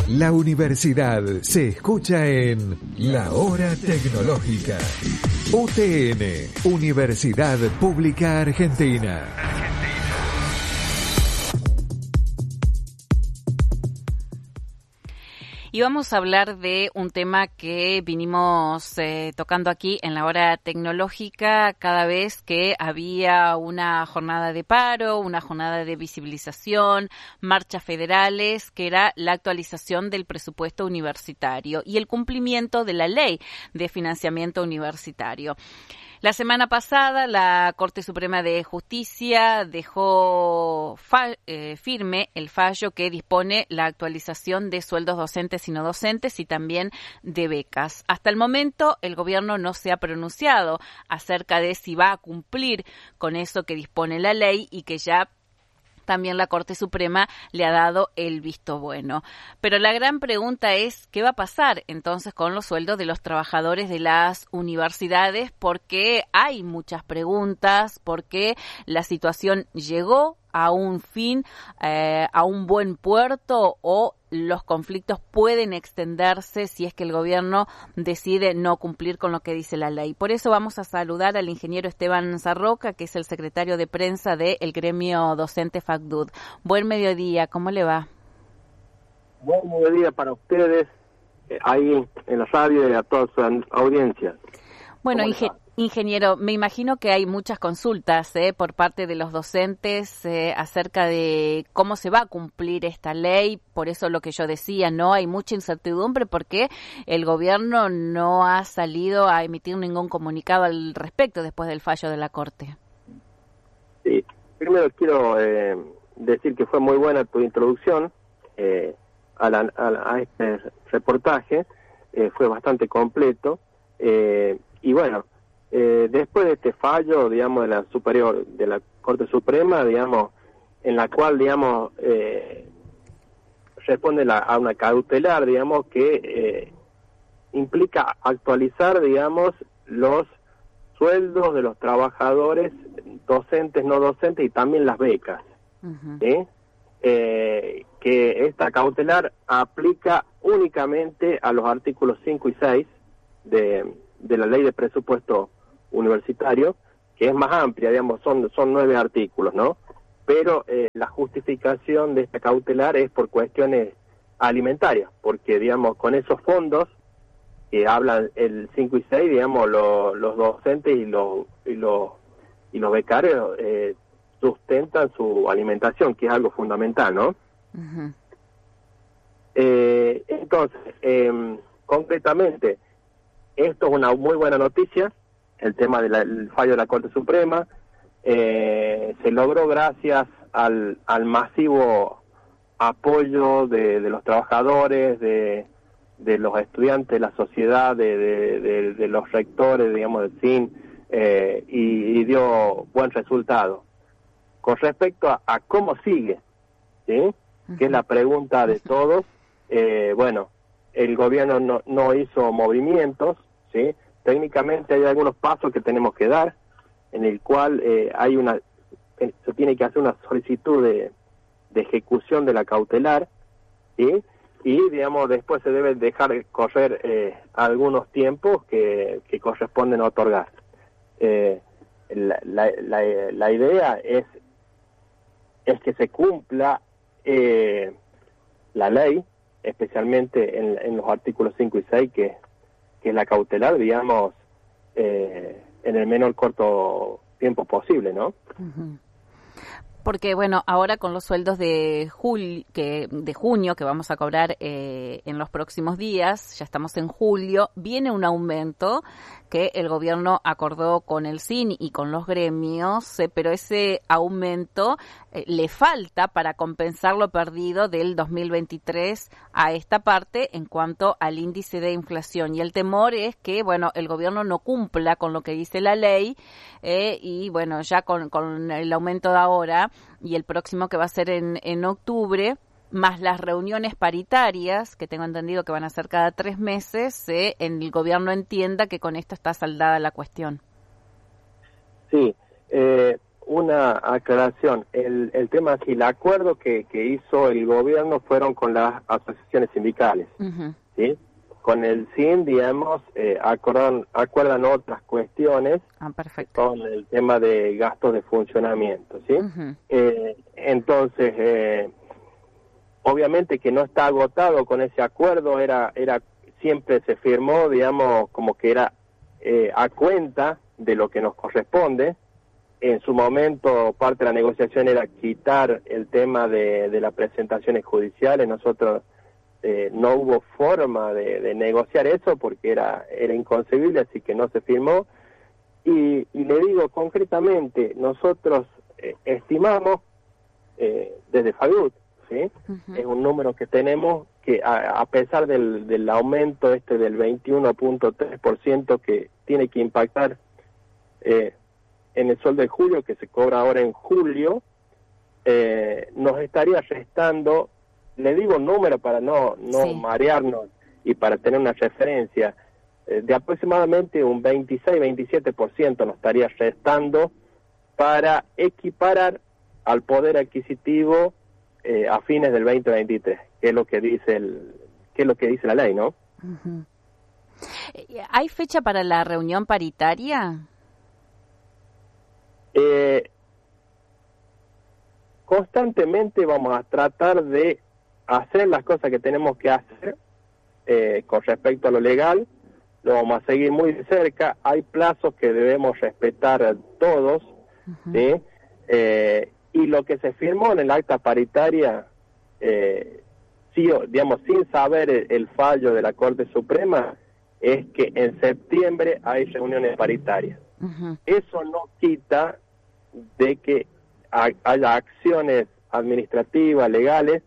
La universidad se escucha en La Hora Tecnológica. UTN, Universidad Pública Argentina. Y vamos a hablar de un tema que vinimos tocando aquí en la hora tecnológica cada vez que había una jornada de paro, una jornada de visibilización, marchas federales, que era la actualización del presupuesto universitario y el cumplimiento de la ley de financiamiento universitario. La semana pasada, la Corte Suprema de Justicia dejó firme el fallo que dispone la actualización de sueldos docentes y no docentes y también de becas. Hasta el momento, el gobierno no se ha pronunciado acerca de si va a cumplir con eso que dispone la ley y que ya también la Corte Suprema le ha dado el visto bueno. Pero la gran pregunta es, ¿qué va a pasar entonces con los sueldos de los trabajadores de las universidades? Porque hay muchas preguntas, porque la situación llegó a un fin, a un buen puerto, o los conflictos pueden extenderse si es que el gobierno decide no cumplir con lo que dice la ley. Por eso vamos a saludar al ingeniero Esteban Sarroca, que es el secretario de prensa del gremio docente FACDUD. Buen mediodía, ¿cómo le va? Buen mediodía para ustedes, ahí en la radio y a toda su audiencia. Bueno, ingeniero, me imagino que hay muchas consultas por parte de los docentes acerca de cómo se va a cumplir esta ley. Por eso lo que yo decía, no hay mucha incertidumbre porque el gobierno no ha salido a emitir ningún comunicado al respecto después del fallo de la Corte. Sí, primero quiero decir que fue muy buena tu introducción a este reportaje, fue bastante completo, y bueno, después de este fallo, digamos, de la Corte Suprema, digamos, en la cual, digamos, responde a una cautelar, digamos, que implica actualizar, digamos, los sueldos de los trabajadores docentes, no docentes y también las becas, ¿sí? Que esta cautelar aplica únicamente a los artículos 5 y 6 de la ley de presupuesto universitario, que es más amplia, digamos, son 9 artículos, ¿no? Pero la justificación de esta cautelar es por cuestiones alimentarias, porque, digamos, con esos fondos que hablan el 5 y 6, digamos, los docentes y los becarios sustentan su alimentación, que es algo fundamental, ¿no? Uh-huh. Entonces, concretamente, esto es una muy buena noticia, el tema del fallo de la Corte Suprema. Se logró gracias al masivo apoyo de los trabajadores, de los estudiantes, de la sociedad, de los rectores, digamos, del CIN, y dio buen resultado. Con respecto a cómo sigue, ¿sí? Uh-huh. Que es la pregunta de todos, bueno, el gobierno no hizo movimientos, ¿sí? Técnicamente hay algunos pasos que tenemos que dar, en el cual se tiene que hacer una solicitud de ejecución de la cautelar, ¿sí? Y, digamos, después se debe dejar correr algunos tiempos que corresponden otorgar. La idea es que se cumpla la ley, especialmente en los artículos 5 y 6, que es la cautelar, digamos, en el menor corto tiempo posible, ¿no? Uh-huh. Porque, bueno, ahora con los sueldos de junio que vamos a cobrar en los próximos días, ya estamos en julio, viene un aumento que el gobierno acordó con el CIN y con los gremios, pero ese aumento le falta para compensar lo perdido del 2023 a esta parte en cuanto al índice de inflación. Y el temor es que, bueno, el gobierno no cumpla con lo que dice la ley y, bueno, ya con el aumento de ahora y el próximo que va a ser en octubre, más las reuniones paritarias, que tengo entendido que van a ser cada 3 meses, el gobierno entienda que con esto está saldada la cuestión. Sí, una aclaración. El tema es que el acuerdo que hizo el gobierno fueron con las asociaciones sindicales, ¿sí? Con el SIN, digamos, acuerdan otras cuestiones. Perfecto. Con el tema de gastos de funcionamiento, ¿sí? Entonces, obviamente que no está agotado con ese acuerdo, siempre se firmó, digamos, como que era a cuenta de lo que nos corresponde. En su momento, parte de la negociación era quitar el tema de las presentaciones judiciales. Nosotros no hubo forma de negociar eso porque era inconcebible, así que no se firmó. Y le digo concretamente, nosotros estimamos desde FADUT, ¿sí? Es un número que tenemos que a pesar del aumento del 21.3% que tiene que impactar en el sueldo de julio, que se cobra ahora en julio, nos estaría restando, le digo número para no marearnos y para tener una referencia, de aproximadamente un 26-27% nos estaría restando para equiparar al poder adquisitivo a fines del 2023, que es lo que dice la ley, ¿no? ¿Hay fecha para la reunión paritaria? Constantemente vamos a tratar de hacer las cosas que tenemos que hacer con respecto a lo legal. Lo vamos a seguir muy de cerca. Hay plazos que debemos respetar todos, ¿sí? Y lo que se firmó en el acta paritaria, digamos, sin saber el fallo de la Corte Suprema, es que en septiembre hay reuniones paritarias. Eso no quita de que haya acciones administrativas, legales,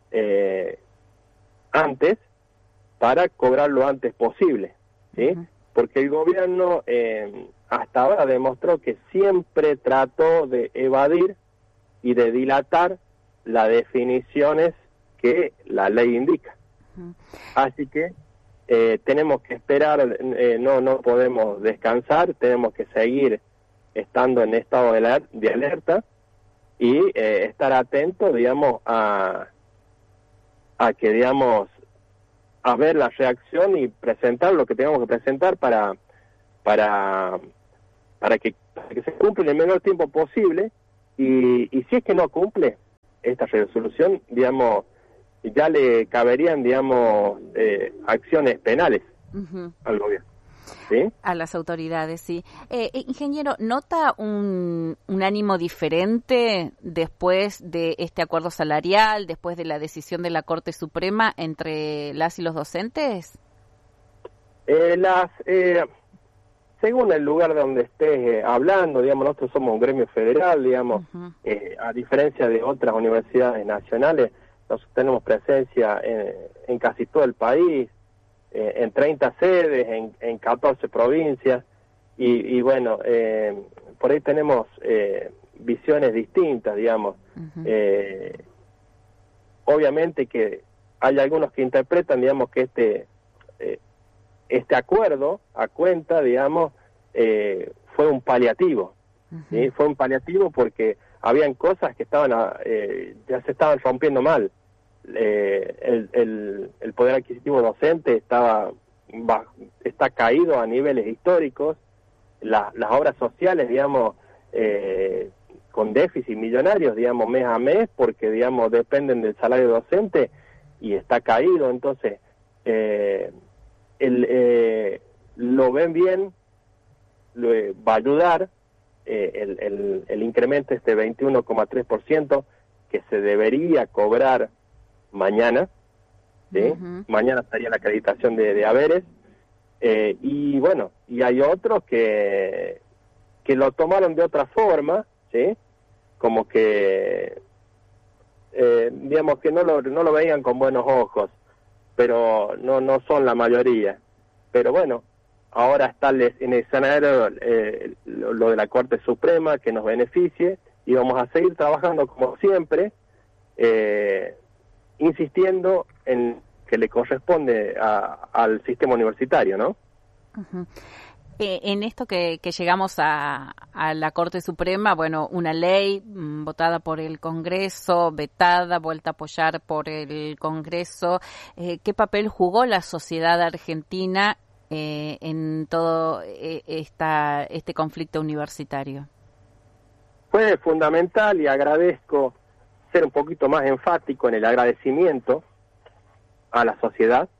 antes, para cobrar lo antes posible, ¿sí? Porque el gobierno hasta ahora demostró que siempre trató de evadir y de dilatar las definiciones que la ley indica. Así que tenemos que esperar, no podemos descansar, tenemos que seguir estando en estado de alerta y estar atentos, digamos, a que, digamos, a ver la reacción y presentar lo que tengamos que presentar para que se cumpla en el menor tiempo posible, y si es que no cumple esta resolución, digamos, ya le caberían, digamos, acciones penales al gobierno, ¿sí? A las autoridades, sí. Ingeniero, ¿nota un ánimo diferente después de este acuerdo salarial, después de la decisión de la Corte Suprema entre las y los docentes? Según el lugar de donde estés hablando, digamos, nosotros somos un gremio federal, digamos, a diferencia de otras universidades nacionales, nosotros tenemos presencia en casi todo el país, en 30 sedes, en 14 provincias, y bueno, por ahí tenemos visiones distintas, digamos. Obviamente que hay algunos que interpretan, digamos, que este acuerdo a cuenta, digamos, fue un paliativo, ¿sí? Fue un paliativo porque habían cosas que ya se estaban rompiendo mal. El poder adquisitivo docente está caído a niveles históricos, las obras sociales, digamos, con déficit millonarios, digamos, mes a mes, porque, digamos, dependen del salario docente y está caído. Entonces, lo ven bien, va a ayudar el incremento 21,3% que se debería cobrar mañana, ¿sí? Mañana estaría la acreditación de haberes, y bueno, y hay otros que lo tomaron de otra forma, ¿sí? Como que digamos que no lo veían con buenos ojos, pero no son la mayoría. Pero bueno, ahora está en el escenario lo de la Corte Suprema que nos beneficie, y vamos a seguir trabajando como siempre, insistiendo en que le corresponde al sistema universitario, ¿no? En esto que llegamos a la Corte Suprema, bueno, una ley votada por el Congreso, vetada, vuelta a apoyar por el Congreso, ¿qué papel jugó la sociedad argentina en todo este conflicto universitario? Fue fundamental y agradezco ser un poquito más enfático en el agradecimiento a la sociedad,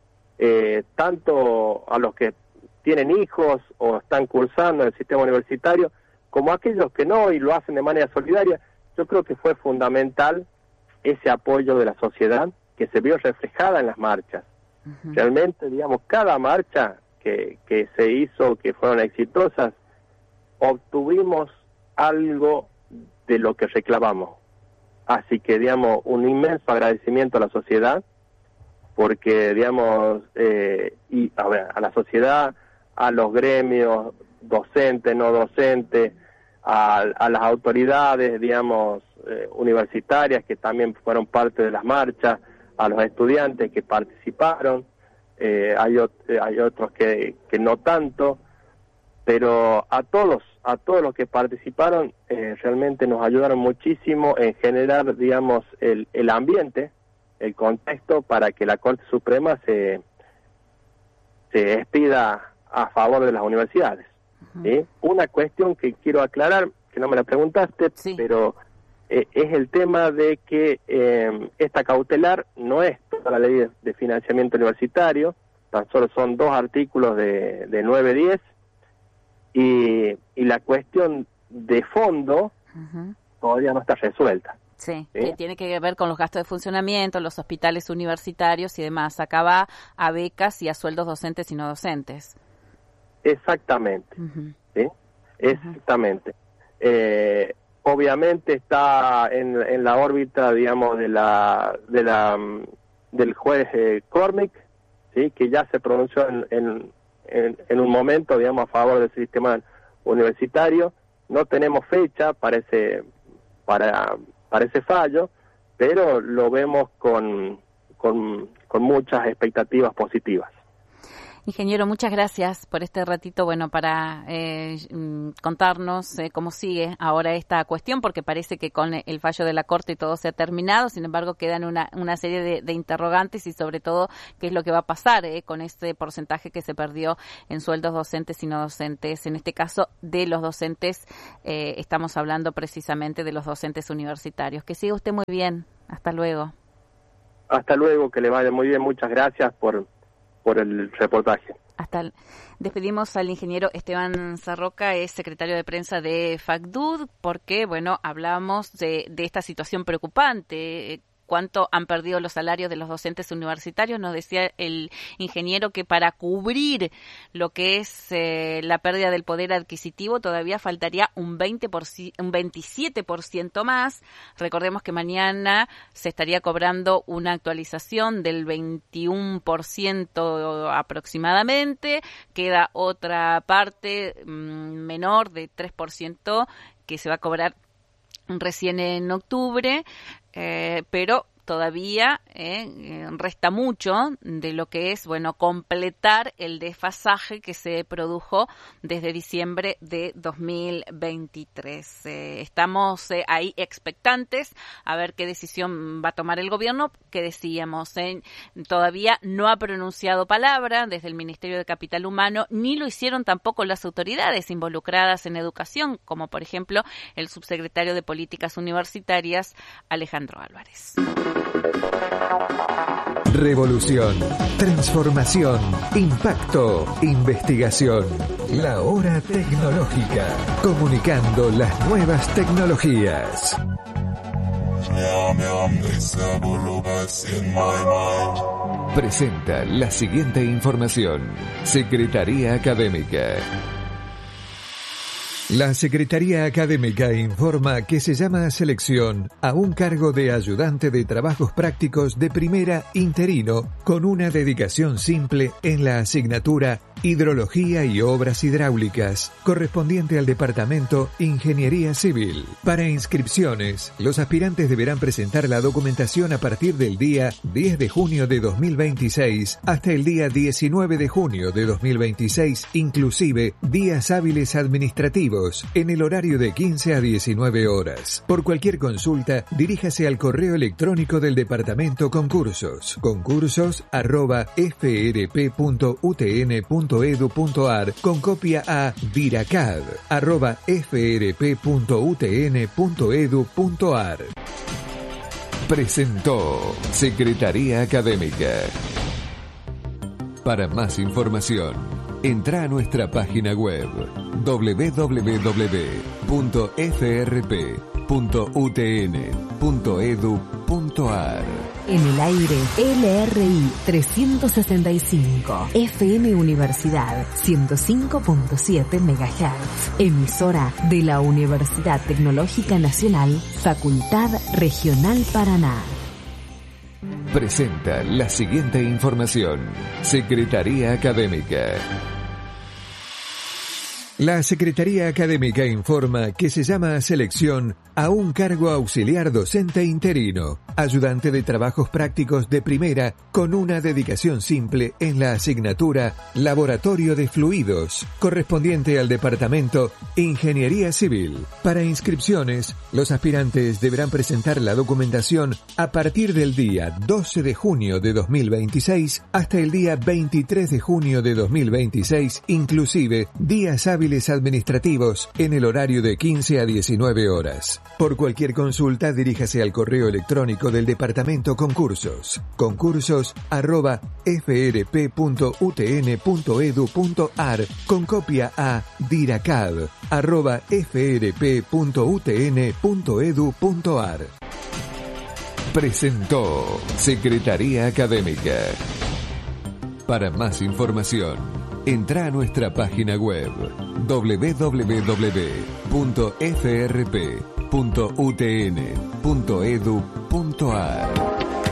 tanto a los que tienen hijos o están cursando en el sistema universitario, como aquellos que no y lo hacen de manera solidaria. Yo creo que fue fundamental ese apoyo de la sociedad que se vio reflejada en las marchas. Uh-huh. Realmente, digamos, cada marcha que se hizo, que fueron exitosas, obtuvimos algo de lo que reclamamos. Así que, digamos, un inmenso agradecimiento a la sociedad, porque, digamos, a la sociedad, a los gremios, docentes, no docentes, a las autoridades, digamos, universitarias que también fueron parte de las marchas, a los estudiantes que participaron, hay otros que no tanto, pero a todos los que participaron realmente nos ayudaron muchísimo en generar, digamos, el ambiente, el contexto para que la Corte Suprema se expida a favor de las universidades. Uh-huh. ¿Sí? Una cuestión que quiero aclarar, que no me la preguntaste, sí, pero es el tema de que esta cautelar no es toda la ley de financiamiento universitario, tan solo son 2 artículos de 9-10, y la cuestión de fondo uh-huh. todavía no está resuelta. Sí, ¿sí? Que tiene que ver con los gastos de funcionamiento, los hospitales universitarios y demás. Acá va a becas y a sueldos docentes y no docentes. Exactamente, uh-huh. ¿Sí? Exactamente. Obviamente está en la órbita, digamos, del juez Cormick, ¿sí? Que ya se pronunció en un momento, digamos, a favor del sistema universitario. No tenemos fecha para ese fallo, pero lo vemos con muchas expectativas positivas. Ingeniero, muchas gracias por este ratito, bueno, para contarnos cómo sigue ahora esta cuestión, porque parece que con el fallo de la Corte todo se ha terminado, sin embargo quedan una serie de interrogantes y sobre todo qué es lo que va a pasar con este porcentaje que se perdió en sueldos docentes y no docentes. En este caso de los docentes, estamos hablando precisamente de los docentes universitarios. Que siga usted muy bien. Hasta luego. Hasta luego, que le vaya muy bien. Muchas gracias por el reportaje. Despedimos al ingeniero Esteban Sarroca, es secretario de prensa de FACDUD, porque, bueno, hablamos de esta situación preocupante. ¿Cuánto han perdido los salarios de los docentes universitarios? Nos decía el ingeniero que para cubrir lo que es la pérdida del poder adquisitivo todavía faltaría un 27% más. Recordemos que mañana se estaría cobrando una actualización del 21% aproximadamente. Queda otra parte menor de 3% que se va a cobrar recién en octubre, pero todavía resta mucho de lo que es, bueno, completar el desfasaje que se produjo desde diciembre de 2023. Estamos ahí expectantes a ver qué decisión va a tomar el gobierno, que decíamos, todavía no ha pronunciado palabra desde el Ministerio de Capital Humano, ni lo hicieron tampoco las autoridades involucradas en educación, como por ejemplo el subsecretario de Políticas Universitarias, Alejandro Álvarez. Revolución, transformación, impacto, investigación. La hora tecnológica, comunicando las nuevas tecnologías. Presenta la siguiente información. Secretaría Académica. La Secretaría Académica informa que se llama a selección a un cargo de ayudante de trabajos prácticos de primera interino con una dedicación simple en la asignatura Hidrología y Obras Hidráulicas, correspondiente al Departamento Ingeniería Civil. Para inscripciones, los aspirantes deberán presentar la documentación a partir del día 10 de junio de 2026 hasta el día 19 de junio de 2026, inclusive días hábiles administrativos, en el horario de 15 a 19 horas. Por cualquier consulta, diríjase al correo electrónico del Departamento Concursos, concursos@frp.utn.edu.ar, con copia a diracad@frp.utn.edu.ar. Presentó Secretaría Académica. Para más información, entra a nuestra página web www.frp.utn.edu.ar. En el aire, LRI 365, FM Universidad 105.7 MHz, emisora de la Universidad Tecnológica Nacional, Facultad Regional Paraná. Presenta la siguiente información. Secretaría Académica. La Secretaría Académica informa que se llama a selección a un cargo auxiliar docente interino, ayudante de trabajos prácticos de primera, con una dedicación simple en la asignatura Laboratorio de Fluidos, correspondiente al Departamento Ingeniería Civil. Para inscripciones, los aspirantes deberán presentar la documentación a partir del día 12 de junio de 2026 hasta el día 23 de junio de 2026, inclusive días hábiles administrativos en el horario de 15 a 19 horas. Por cualquier consulta, diríjase al correo electrónico del Departamento Concursos, concursos@frp.utn.edu.ar, con copia a diracad@frp.utn.edu.ar. Presentó Secretaría Académica. Para más información, entra a nuestra página web www.frp.utn.edu.ar.